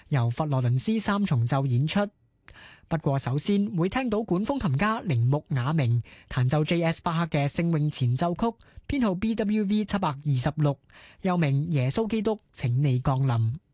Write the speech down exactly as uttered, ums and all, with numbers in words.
由佛羅倫斯三重奏演出。不過首先會聽到管風琴家鈴木雅明彈奏 J S 巴克嘅聖詠前奏曲，編號 B W V 七百二十六，又名耶穌基督請你降臨。